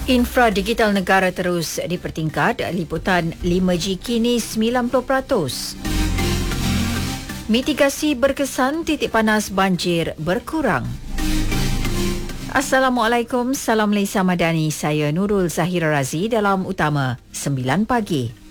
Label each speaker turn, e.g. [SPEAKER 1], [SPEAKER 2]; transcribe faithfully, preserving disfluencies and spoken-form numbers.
[SPEAKER 1] Infra digital negara terus dipertingkat, liputan lima G kini sembilan puluh peratus. Mitigasi berkesan, titik panas banjir berkurang. Assalamualaikum, salam Malaysia Madani. Saya Nurul Zahira Razi dalam Utama sembilan pagi.